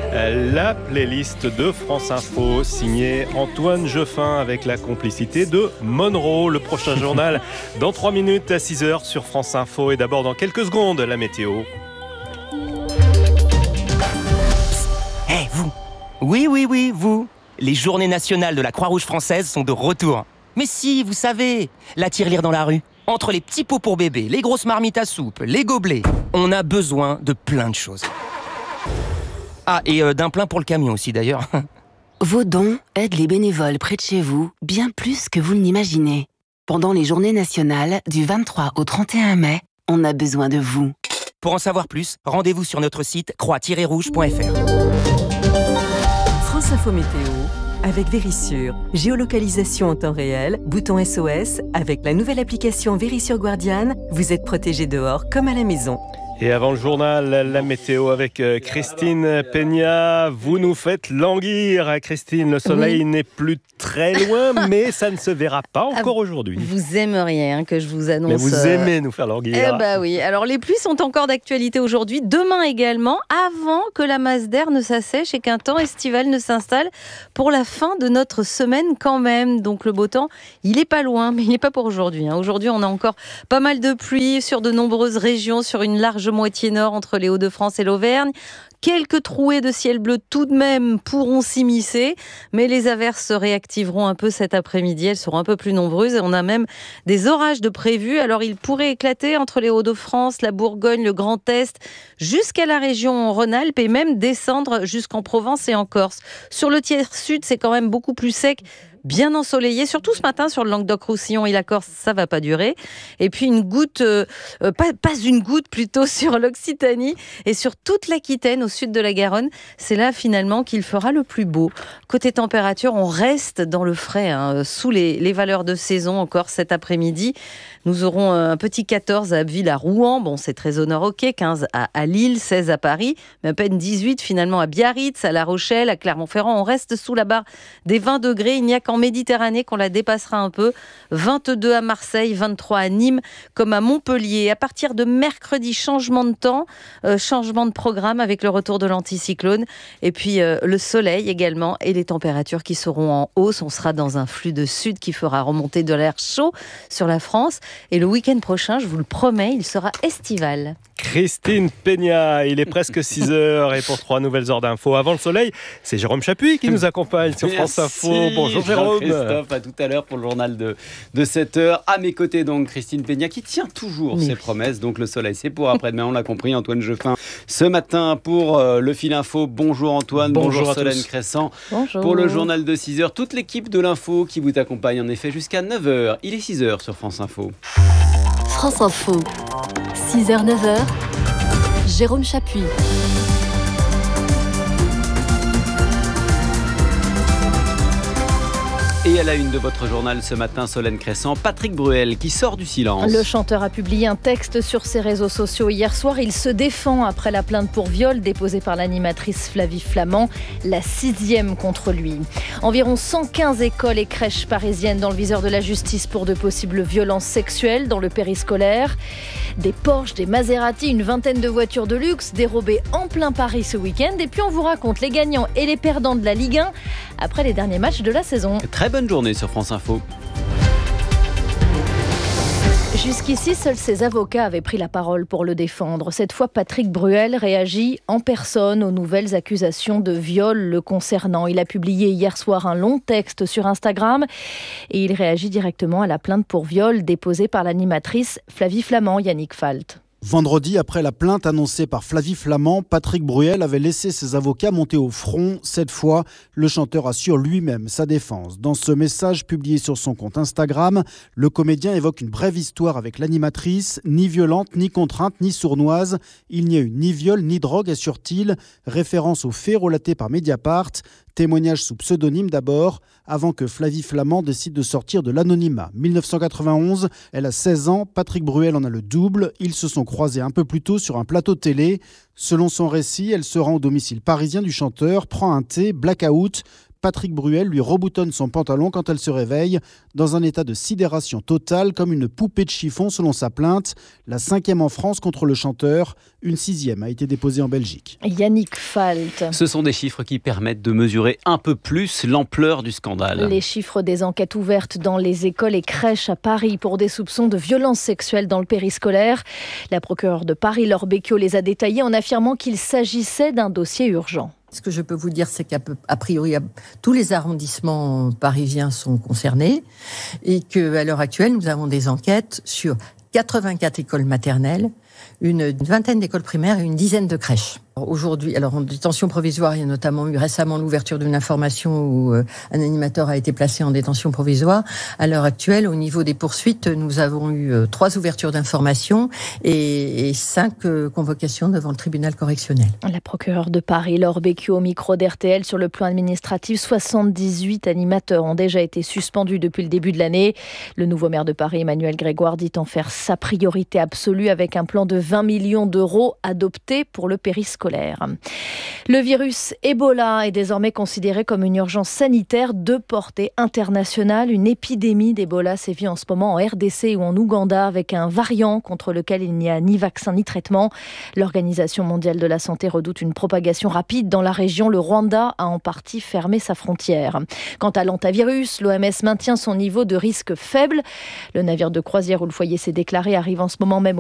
La playlist de France Info, signée Antoine Jeffin avec la complicité de Monroe. Le prochain journal dans 3 minutes à 6h sur France Info. Et d'abord dans quelques secondes, la météo. Vous. Oui, vous. Les journées nationales de la Croix-Rouge française sont de retour. Mais si, vous savez, la tirelire dans la rue. Entre les petits pots pour bébé, les grosses marmites à soupe, les gobelets, on a besoin de plein de choses. Ah, et d'un plein pour le camion aussi d'ailleurs. Vos dons aident les bénévoles près de chez vous bien plus que vous ne l'imaginez. Pendant les journées nationales du 23 au 31 mai, on a besoin de vous. Pour en savoir plus, rendez-vous sur notre site croix-rouge.fr. France Info Météo avec Vérissure. Géolocalisation en temps réel, bouton SOS. Avec la nouvelle application Vérissure Guardian, vous êtes protégé dehors comme à la maison. Et avant le journal, la météo avec Christine Peña. Vous nous faites languir, Christine. Le soleil n'est plus très loin, mais ça ne se verra pas encore aujourd'hui. Vous aimeriez que je vous annonce... Mais vous aimez nous faire languir. Oui. Alors les pluies sont encore d'actualité aujourd'hui, demain également, avant que la masse d'air ne s'assèche et qu'un temps estival ne s'installe pour la fin de notre semaine quand même. Donc le beau temps, il n'est pas loin, mais il n'est pas pour aujourd'hui. Aujourd'hui, on a encore pas mal de pluie sur de nombreuses régions, sur une large moitié nord entre les Hauts-de-France et l'Auvergne. Quelques trouées de ciel bleu tout de même pourront s'immiscer, mais les averses se réactiveront un peu cet après-midi. Elles seront un peu plus nombreuses et on a même des orages de prévus. Alors ils pourraient éclater entre les Hauts-de-France, la Bourgogne, le Grand Est, jusqu'à la région Rhône-Alpes et même descendre jusqu'en Provence et en Corse. Sur le tiers sud, c'est quand même beaucoup plus sec, bien ensoleillé, surtout ce matin sur le Languedoc-Roussillon et la Corse, ça va pas durer. Et puis une goutte, pas une goutte plutôt sur l'Occitanie et sur toute l'Aquitaine au sud de la Garonne. C'est là finalement qu'il fera le plus beau. Côté température, on reste dans le frais, sous les valeurs de saison encore cet après-midi. Nous aurons un petit 14 à Abbeville, à Rouen. Bon, c'est très au nord, ok. 15 à Lille, 16 à Paris, mais à peine 18 finalement à Biarritz, à La Rochelle, à Clermont-Ferrand. On reste sous la barre des 20 degrés. Il n'y a qu'en Méditerranée qu'on la dépassera un peu. 22 à Marseille, 23 à Nîmes, comme à Montpellier. À partir de mercredi, changement de temps, changement de programme avec le retour de l'anticyclone. Et puis le soleil également et les températures qui seront en hausse. On sera dans un flux de sud qui fera remonter de l'air chaud sur la France. Et le week-end prochain, je vous le promets, il sera estival. Christine Peña, il est presque 6h et pour 3 nouvelles heures d'infos. Avant le soleil, c'est Jérôme Chapuis qui nous accompagne sur France Info. Bonjour Jérôme. Christophe, à tout à l'heure pour le journal de 7h. À mes côtés, donc, Christine Peña qui tient toujours ses promesses. Donc le soleil, c'est pour après-demain, on l'a compris. Antoine Jeffin, ce matin pour le fil info. Bonjour Antoine, bonjour Solène Crescent. Bonjour. Pour le journal de 6h, toute l'équipe de l'info qui vous accompagne en effet jusqu'à 9h. Il est 6h sur France Info. France Info, 6h, 9h, Jérôme Chapuis. Et à la une de votre journal ce matin, Solène Crescent, Patrick Bruel qui sort du silence. Le chanteur a publié un texte sur ses réseaux sociaux hier soir. Il se défend après la plainte pour viol déposée par l'animatrice Flavie Flament, la 6e contre lui. Environ 115 écoles et crèches parisiennes dans le viseur de la justice pour de possibles violences sexuelles dans le périscolaire. Des Porsche, des Maserati, une vingtaine de voitures de luxe dérobées en plein Paris ce week-end. Et puis on vous raconte les gagnants et les perdants de la Ligue 1 après les derniers matchs de la saison. Très bonne journée sur France Info. Jusqu'ici, seuls ses avocats avaient pris la parole pour le défendre. Cette fois, Patrick Bruel réagit en personne aux nouvelles accusations de viol le concernant. Il a publié hier soir un long texte sur Instagram et il réagit directement à la plainte pour viol déposée par l'animatrice Flavie Flament, Yannick Falt. Vendredi, après la plainte annoncée par Flavie Flament, Patrick Bruel avait laissé ses avocats monter au front. Cette fois, le chanteur assure lui-même sa défense. Dans ce message publié sur son compte Instagram, le comédien évoque une brève histoire avec l'animatrice, ni violente, ni contrainte, ni sournoise. Il n'y a eu ni viol, ni drogue, assure-t-il. Référence aux faits relatés par Mediapart. Témoignage sous pseudonyme d'abord, avant que Flavie Flament décide de sortir de l'anonymat. 1991, elle a 16 ans, Patrick Bruel en a le double. Ils se sont croisés un peu plus tôt sur un plateau télé. Selon son récit, elle se rend au domicile parisien du chanteur, prend un thé, blackout. Patrick Bruel lui reboutonne son pantalon quand elle se réveille, dans un état de sidération totale, comme une poupée de chiffon selon sa plainte. La 5e en France contre le chanteur. Une 6e a été déposée en Belgique. Yannick Falt. Ce sont des chiffres qui permettent de mesurer un peu plus l'ampleur du scandale. Les chiffres des enquêtes ouvertes dans les écoles et crèches à Paris pour des soupçons de violences sexuelles dans le périscolaire. La procureure de Paris, Laure Becchio, les a détaillés en affirmant qu'il s'agissait d'un dossier urgent. Ce que je peux vous dire, c'est qu'à priori, tous les arrondissements parisiens sont concernés et qu'à l'heure actuelle, nous avons des enquêtes sur 84 écoles maternelles, une vingtaine d'écoles primaires et une dizaine de crèches. Aujourd'hui, alors en détention provisoire, il y a notamment eu récemment l'ouverture d'une information où un animateur a été placé en détention provisoire. À l'heure actuelle, au niveau des poursuites, nous avons eu 3 ouvertures d'information et 5 convocations devant le tribunal correctionnel. La procureure de Paris, Laure Becchio, au micro d'RTL. Sur le plan administratif, 78 animateurs ont déjà été suspendus depuis le début de l'année. Le nouveau maire de Paris, Emmanuel Grégoire, dit en faire sa priorité absolue avec un plan de 20 millions d'euros adopté pour le périscolaire. Le virus Ebola est désormais considéré comme une urgence sanitaire de portée internationale. Une épidémie d'Ebola sévit en ce moment en RDC ou en Ouganda avec un variant contre lequel il n'y a ni vaccin ni traitement. L'Organisation mondiale de la santé redoute une propagation rapide dans la région. Le Rwanda a en partie fermé sa frontière. Quant à l'antavirus, l'OMS maintient son niveau de risque faible. Le navire de croisière où le foyer s'est déclaré arrive en ce moment même